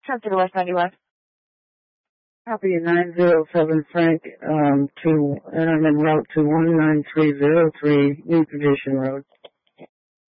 Transfer to West 91. Copy 907 Frank, and I'm en route to 19303 New Tradition Road.